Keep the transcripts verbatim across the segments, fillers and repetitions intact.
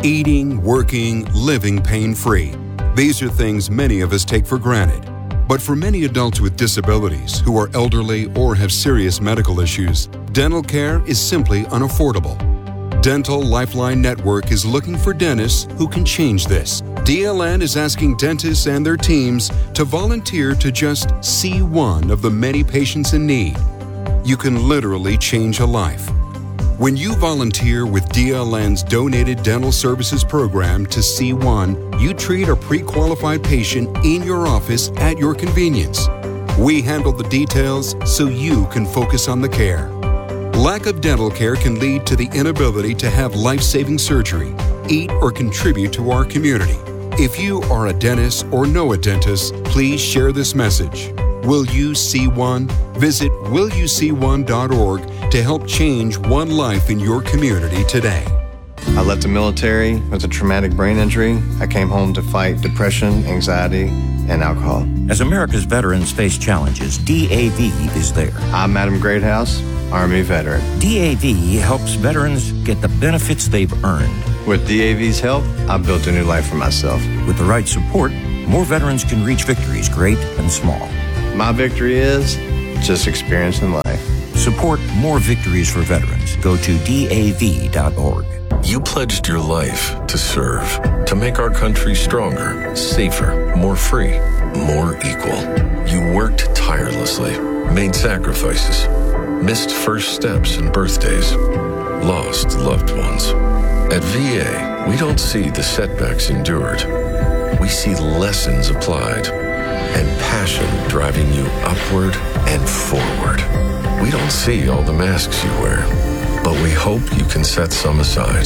Eating, working, living pain-free. These are things many of us take for granted. But for many adults with disabilities who are elderly or have serious medical issues, dental care is simply unaffordable. Dental Lifeline Network is looking for dentists who can change this. D L N is asking dentists and their teams to volunteer to just see one of the many patients in need. You can literally change a life. When you volunteer with D L N's Donated Dental Services Program to C one, you treat a pre-qualified patient in your office at your convenience. We handle the details so you can focus on the care. Lack of dental care can lead to the inability to have life-saving surgery, eat, or contribute to our community. If you are a dentist or know a dentist, please share this message. Will you see one? Visit will you see one dot org to help change one life in your community today. I left the military with a traumatic brain injury. I came home to fight depression, anxiety, and alcohol. As America's veterans face challenges, D A V is there. I'm Adam Greathouse, Army veteran. D A V helps veterans get the benefits they've earned. With D A V's help, I've built a new life for myself. With the right support, more veterans can reach victories, great and small. My victory is just experiencing life. Support more victories for veterans. Go to D A V dot org. You pledged your life to serve, to make our country stronger, safer, more free, more equal. You worked tirelessly, made sacrifices, missed first steps and birthdays, lost loved ones. At V A, we don't see the setbacks endured. We see lessons applied and passion driving you upward and forward. We don't see all the masks you wear, but we hope you can set some aside.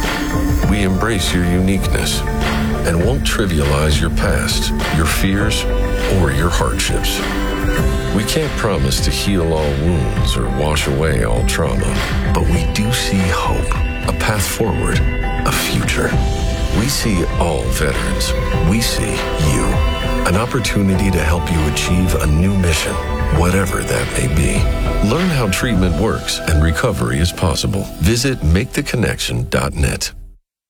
We embrace your uniqueness and won't trivialize your past, your fears, or your hardships. We can't promise to heal all wounds or wash away all trauma, but we do see hope, a path forward, a future. We see all veterans. We see you. An opportunity to help you achieve a new mission, whatever that may be. Learn how treatment works and recovery is possible. Visit make the connection dot net.